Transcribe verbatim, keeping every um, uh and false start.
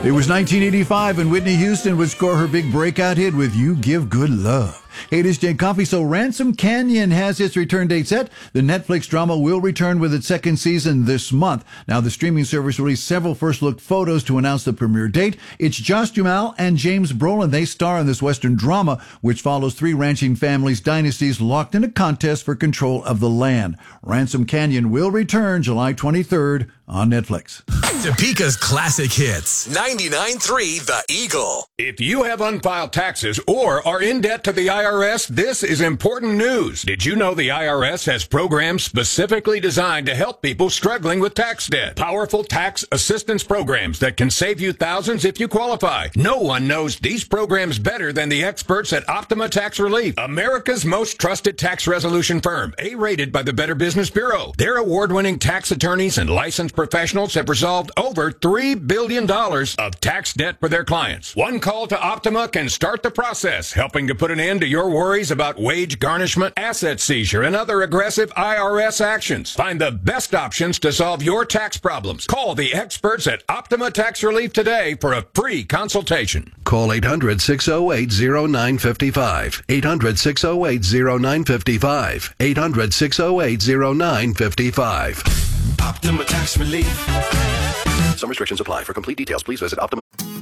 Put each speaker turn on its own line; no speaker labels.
It was nineteen eighty-five and Whitney Houston would score her big breakout hit with You Give Good Love. Hey, this is Jay Coffee. So Ransom Canyon has its return date set. The Netflix drama will return with its second season this month. Now, the streaming service released several first-look photos to announce the premiere date. It's Josh Duhamel and James Brolin. They star in this Western drama, which follows three ranching families' dynasties locked in a contest for control of the land. Ransom Canyon will return July twenty-third on Netflix.
Topeka's classic hits. ninety-nine point three The Eagle.
If you have unfiled taxes or are in debt to the I R S, this is important news. Did you know the I R S has programs specifically designed to help people struggling with tax debt? Powerful tax assistance programs that can save you thousands if you qualify. No one knows these programs better than the experts at Optima Tax Relief, America's most trusted tax resolution firm, A-rated by the Better Business Bureau. Their award-winning tax attorneys and licensed professionals have resolved over three billion dollars of tax debt for their clients. One call to Optima can start the process, helping to put an end to your worries about wage garnishment, asset seizure, and other aggressive I R S actions. Find the best options to solve your tax problems. Call the experts at Optima Tax Relief today for a free consultation.
Call eight hundred, six oh eight, oh nine five five. eight hundred, six oh eight, oh nine five five. eight hundred, six oh eight, oh nine five five.
Optima Tax Relief.
Some restrictions apply. For complete details, please visit Optima.